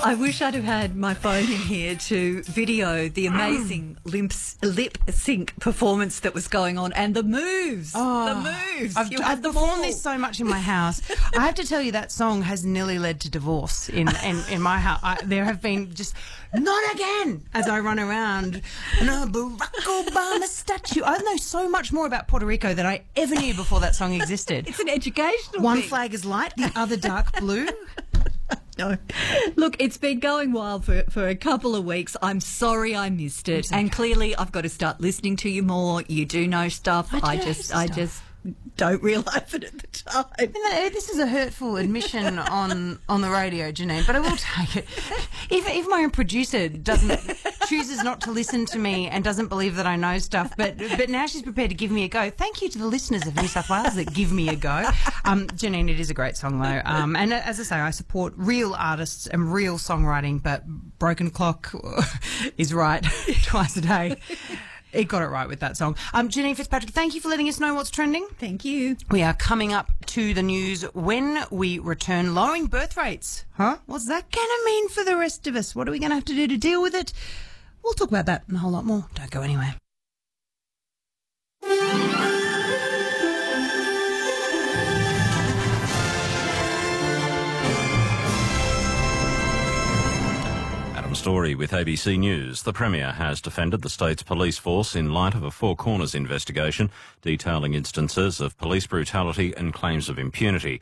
I wish I'd have had my phone in here to video the amazing lip sync performance that was going on and the moves. The moves. I've performed this so much in my house. I have to tell you that song has nearly led to divorce in my house. There have been just not again as I run around and a Barack Obama statue. I know so much more about Puerto Rico than I ever knew before that song existed. It's an educational One thing. flag is light, the other dark blue. No. Look, it's been going wild for a couple of weeks. I'm sorry I missed it. And clearly I've got to start listening to you more. You do know stuff. I just don't realise it at the time. This is a hurtful admission on the radio, Janine, but I will take it. If my producer chooses not to listen to me and doesn't believe that I know stuff, but now she's prepared to give me a go. Thank you to the listeners of New South Wales that give me a go. Janine, it is a great song though. And as I say, I support real artists and real songwriting, but Broken Clock is right twice a day. He got it right with that song. Janine Fitzpatrick, thank you for letting us know what's trending. Thank you. We are coming up to the news when we return. Lowering birth rates. Huh? What's that going to mean for the rest of us? What are we going to have to do to deal with it? We'll talk about that and a whole lot more. Don't go anywhere. Story with ABC News. The Premier has defended the state's police force in light of a Four Corners investigation detailing instances of police brutality and claims of impunity.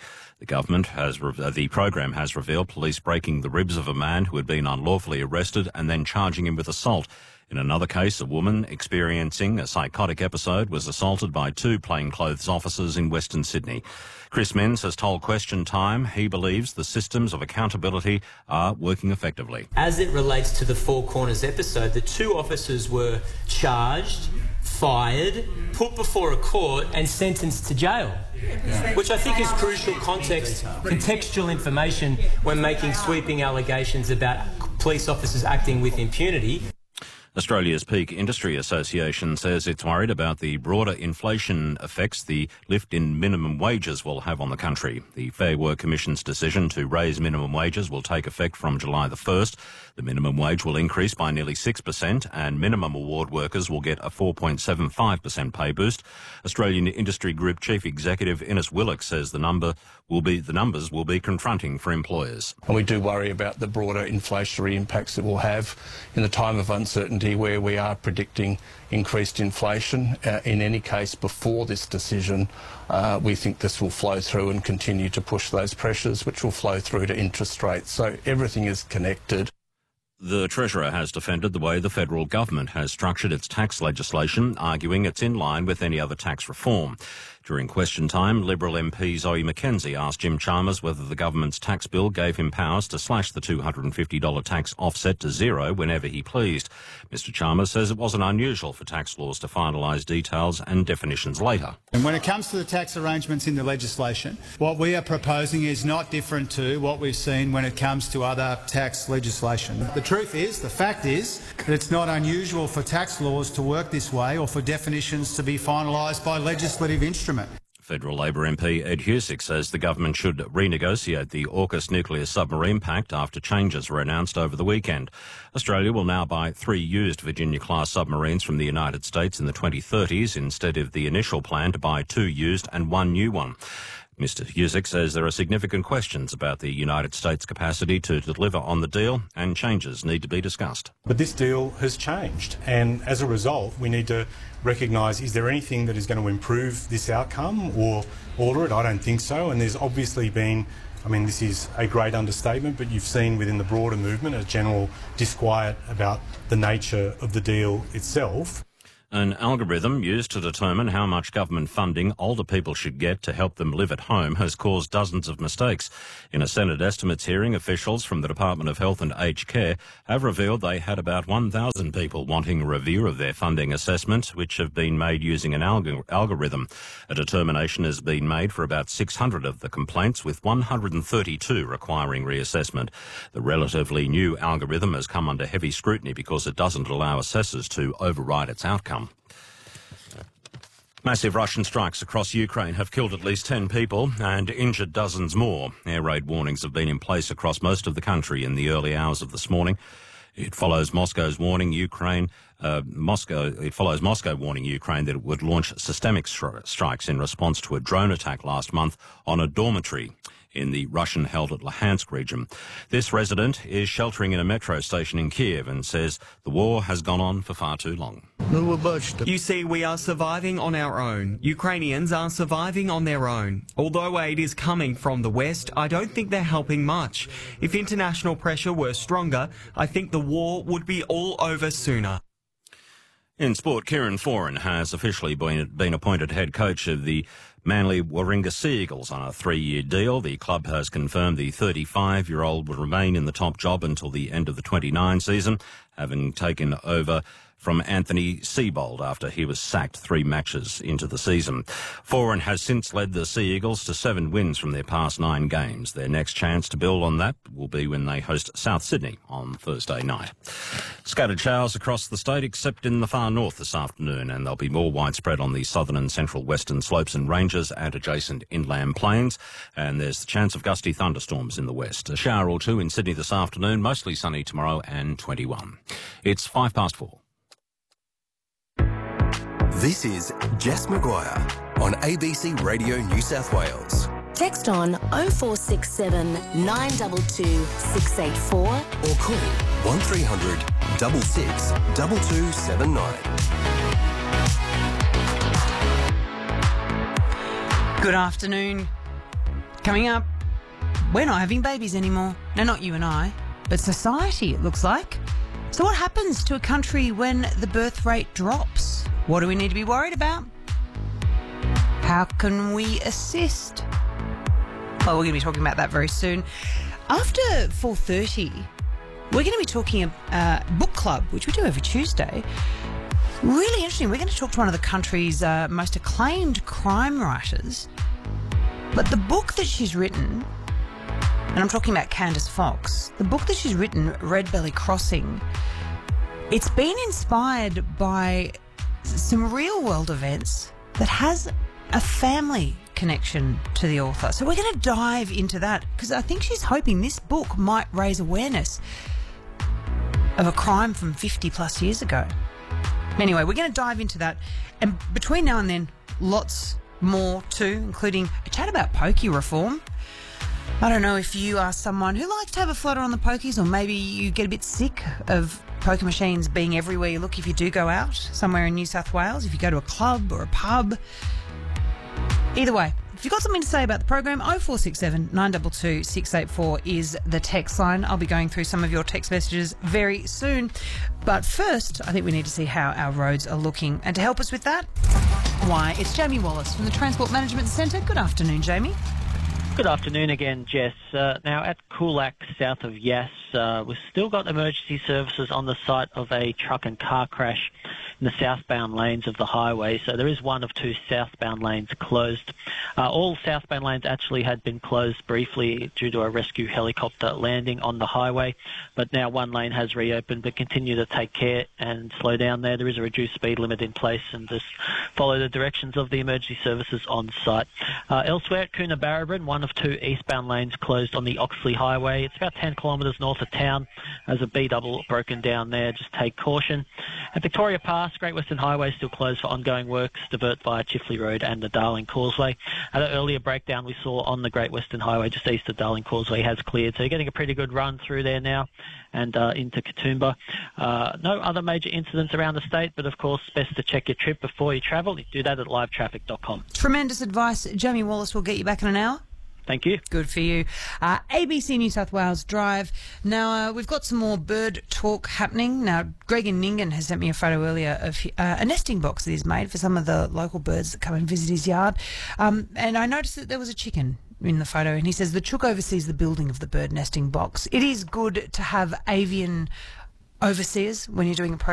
The program has revealed police breaking the ribs of a man who had been unlawfully arrested and then charging him with assault. In another case, a woman experiencing a psychotic episode was assaulted by two plainclothes officers in Western Sydney. Chris Minns has told Question Time he believes the systems of accountability are working effectively. As it relates to the Four Corners episode, the two officers were charged, fired, put before a court and sentenced to jail, which I think is crucial contextual information when making sweeping allegations about police officers acting with impunity. Australia's Peak Industry Association says it's worried about the broader inflation effects the lift in minimum wages will have on the country. The Fair Work Commission's decision to raise minimum wages will take effect from July the 1st. The minimum wage will increase by nearly 6% and minimum award workers will get a 4.75% pay boost. Australian Industry Group Chief Executive Innes Willock says the numbers will be confronting for employers. And we do worry about the broader inflationary impacts it will have in the time of uncertainty where we are predicting increased inflation. In any case, before this decision, we think this will flow through and continue to push those pressures, which will flow through to interest rates. So everything is connected. The Treasurer has defended the way the federal government has structured its tax legislation, arguing it's in line with any other tax reform. During Question Time, Liberal MP Zoe McKenzie asked Jim Chalmers whether the government's tax bill gave him powers to slash the $250 tax offset to zero whenever he pleased. Mr Chalmers says it wasn't unusual for tax laws to finalise details and definitions later. And when it comes to the tax arrangements in the legislation, what we are proposing is not different to what we've seen when it comes to other tax legislation. The fact is that it's not unusual for tax laws to work this way or for definitions to be finalised by legislative instrument. Federal Labor MP Ed Husick says the government should renegotiate the AUKUS nuclear submarine pact after changes were announced over the weekend. Australia will now buy 3 used Virginia-class submarines from the United States in the 2030s instead of the initial plan to buy 2 used and 1 new one. Mr Husick says there are significant questions about the United States' capacity to deliver on the deal and changes need to be discussed. But this deal has changed and as a result we need to recognise, is there anything that is going to improve this outcome or alter it? I don't think so, and there's obviously been, this is a great understatement, but you've seen within the broader movement a general disquiet about the nature of the deal itself. An algorithm used to determine how much government funding older people should get to help them live at home has caused dozens of mistakes. In a Senate estimates hearing, officials from the Department of Health and Aged Care have revealed they had about 1,000 people wanting a review of their funding assessment, which have been made using an algorithm. A determination has been made for about 600 of the complaints, with 132 requiring reassessment. The relatively new algorithm has come under heavy scrutiny because it doesn't allow assessors to override its outcome. Massive Russian strikes across Ukraine have killed at least 10 people and injured dozens more. Air raid warnings have been in place across most of the country in the early hours of this morning. It follows Moscow's warning Moscow warning Ukraine that it would launch systemic strikes in response to a drone attack last month on a dormitory in the Russian-held Luhansk region. This resident is sheltering in a metro station in Kiev and says the war has gone on for far too long. You see, we are surviving on our own. Ukrainians are surviving on their own. Although aid is coming from the West, I don't think they're helping much. If international pressure were stronger, I think the war would be all over sooner. In sport, Kieran Foran has officially been appointed head coach of the Manly Warringah Sea Eagles on a 3-year deal. The club has confirmed the 35-year-old will remain in the top job until the end of the 29 season, having taken over from Anthony Seibold after he was sacked 3 matches into the season. Foran has since led the Sea Eagles to 7 wins from their past 9 games. Their next chance to build on that will be when they host South Sydney on Thursday night. Scattered showers across the state except in the far north this afternoon, and they'll be more widespread on the southern and central western slopes and ranges and adjacent inland plains. And there's the chance of gusty thunderstorms in the west. A shower or 2 in Sydney this afternoon, mostly sunny tomorrow and 21. It's 4:05. This is Jess Maguire on ABC Radio New South Wales. Text on 0467 922 684 or call 1300 66 2279. Good afternoon. Coming up, we're not having babies anymore. No, not you and I, but society, it looks like. So what happens to a country when the birth rate drops? What do we need to be worried about? How can we assist? Well, we're going to be talking about that very soon. After 4:30, we're going to be talking a book club, which we do every Tuesday. Really interesting. We're going to talk to one of the country's most acclaimed crime writers. But the book that she's written, and I'm talking about Candice Fox, the book that she's written, Red Belly Crossing, it's been inspired by some real-world events that has a family connection to the author. So we're going to dive into that because I think she's hoping this book might raise awareness of a crime from 50 plus years ago. Anyway, we're going to dive into that. And between now and then, lots more too, including a chat about pokey reform. I don't know if you are someone who likes to have a flutter on the pokies, or maybe you get a bit sick of poker machines being everywhere you look if you do go out somewhere in New South Wales, if you go to a club or a pub. Either way, if you've got something to say about the program, 0467 922 684 is the text line. I'll be going through some of your text messages very soon. But first, I think we need to see how our roads are looking. And to help us with that, why, it's Jamie Wallace from the Transport Management Centre. Good afternoon, Jamie. Good afternoon again, Jess. Now at Coolac, south of Yass, we've still got emergency services on the site of a truck and car crash in the southbound lanes of the highway. So there is one of 2 southbound lanes closed. All southbound lanes actually had been closed briefly due to a rescue helicopter landing on the highway, but now one lane has reopened. But continue to take care and slow down there. There is a reduced speed limit in place, and just follow the directions of the emergency services on site. Elsewhere at Coonabarabran, one of 2 eastbound lanes closed on the Oxley Highway. It's about 10 kilometres north of town. There's a B-double broken down there. Just take caution. At Victoria Pass, Great Western Highway still closed for ongoing works. Divert via Chifley Road and the Darling Causeway. An earlier breakdown we saw on the Great Western Highway just east of Darling Causeway has cleared. So you're getting a pretty good run through there now and into Katoomba. No other major incidents around the state, but of course, best to check your trip before you travel. You do that at livetraffic.com. Tremendous advice. Jamie Wallace will get you back in an hour. Thank you. Good for you. ABC New South Wales Drive. Now, we've got some more bird talk happening. Now, Greg in Nyngan has sent me a photo earlier of a nesting box that he's made for some of the local birds that come and visit his yard. And I noticed that there was a chicken in the photo, and he says the chook oversees the building of the bird nesting box. It is good to have avian overseers when you're doing a